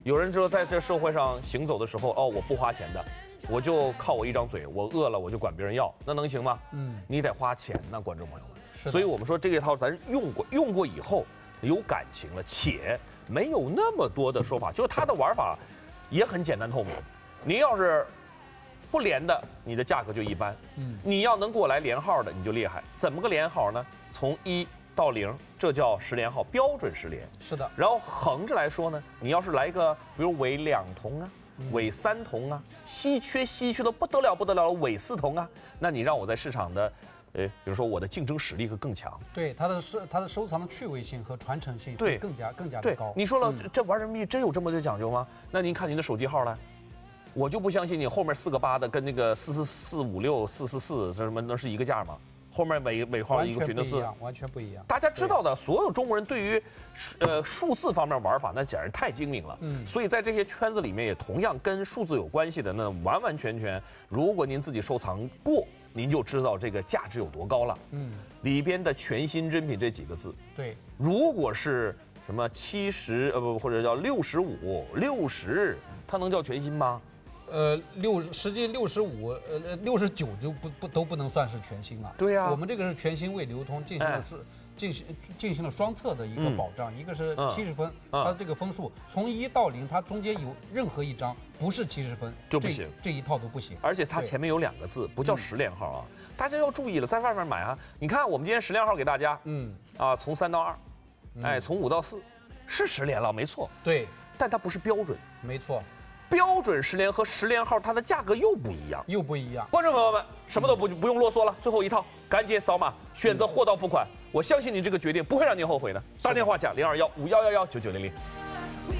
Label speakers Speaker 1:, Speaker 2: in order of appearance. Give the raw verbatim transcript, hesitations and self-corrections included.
Speaker 1: 有人说在这社会上行走的时候，哦，我不花钱的，我就靠我一张嘴，我饿了我就管别人要，那能行吗？嗯，你得花钱呐，观众朋友们。所以我们说这一套咱用过，用过以后有感情了，且没有那么多的说法，就是它的玩法也很简单透明。您要是不连的，你的价格就一般。嗯，你要能给我来连号的，你就厉害。怎么个连号呢？从一到零，这叫十连号，标准十连。
Speaker 2: 是的。然
Speaker 1: 后横着来说呢，你要是来一个，比如伪两同啊，伪三同啊，稀缺稀缺的不得了不得了的伪四同啊，那你让我在市场的，呃，比如说我的竞争实力会更强。
Speaker 2: 对，它的收它的收藏的趣味性和传承性
Speaker 1: 对
Speaker 2: 更加更加的高。
Speaker 1: 你说了，这玩人民币真有这么的讲究吗？那您看您的手机号来。我就不相信你后面四个八的跟那个四四四五六四四四这什么能是一个价吗？后面尾尾号一个群的四，
Speaker 2: 完全不一样。
Speaker 1: 大家知道的，所有中国人对于呃数字方面玩法那简直太精明了。嗯，所以在这些圈子里面也同样跟数字有关系的，那完完全全，如果您自己收藏过，您就知道这个价值有多高了。嗯，里边的全新真品这几个字，
Speaker 2: 对，
Speaker 1: 如果是什么七十呃不或者叫六十五六十，它能叫全新吗？
Speaker 2: 呃，六实际六十五，呃，六十九就不不都不能算是全新了。
Speaker 1: 对呀、啊，
Speaker 2: 我们这个是全新未流通，进行了是、哎、进行进行了双侧的一个保障，嗯、一个是七十分，嗯、它这个分数从一到零，它中间有任何一张不是七十分
Speaker 1: 就不行
Speaker 2: 这，这一套都不行。
Speaker 1: 而且它前面有两个字，不叫十连号啊，嗯、大家要注意了，在外面买啊，你看我们今天十连号给大家，嗯，啊，从三到二，嗯、哎，从五到四，是十连了，没错，
Speaker 2: 对，
Speaker 1: 但它不是标准，
Speaker 2: 没错。
Speaker 1: 标准十连和十连号，它的价格又不一样，
Speaker 2: 又不一样。
Speaker 1: 观众朋友们，什么都不不用啰嗦了，最后一套，赶紧扫码选择货到付款。我相信您这个决定不会让您后悔的。打电话讲零二幺五幺幺幺九九零零。